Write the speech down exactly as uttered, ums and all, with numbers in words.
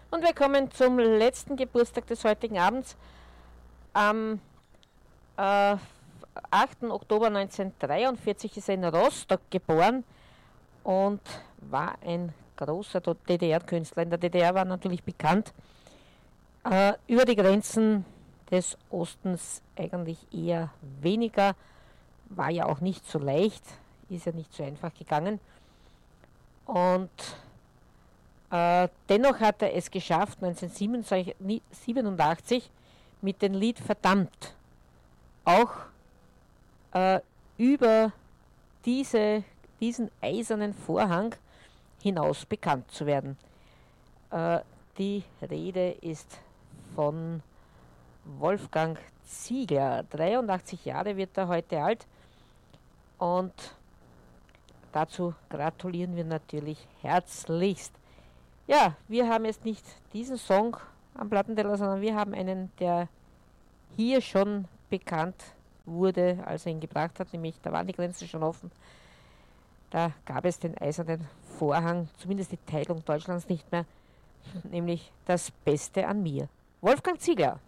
Und wir kommen zum letzten Geburtstag des heutigen Abends. Am äh, achten Oktober neunzehnhundertdreiundvierzig ist er in Rostock geboren und war ein großer D D R-Künstler. In der D D R war natürlich bekannt, äh, über die Grenzen des Ostens eigentlich eher weniger, war ja auch nicht so leicht, ist ja nicht so einfach gegangen. Und äh, dennoch hat er es geschafft, neunzehnhundertsiebenundachtzig mit dem Lied Verdammt auch äh, über diese, diesen eisernen Vorhang hinaus bekannt zu werden. Äh, die Rede ist von Wolfgang Ziegler. dreiundachtzig Jahre wird er heute alt und dazu gratulieren wir natürlich herzlichst. Ja, wir haben jetzt nicht diesen Song am Plattenteller, sondern wir haben einen, der hier schon bekannt wurde, als er ihn gebracht hat, nämlich da waren die Grenzen schon offen. Da gab es den eisernen Vorhang, zumindest die Teilung Deutschlands nicht mehr, nämlich Das Beste an mir. Wolfgang Ziegler.